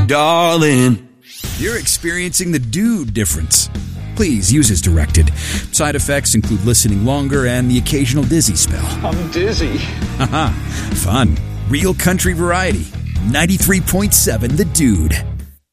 darling. You're experiencing the dude difference. Please use as directed. Side effects include listening longer and the occasional dizzy spell. I'm dizzy. Haha, fun. Real country variety. 93.7 The Dude.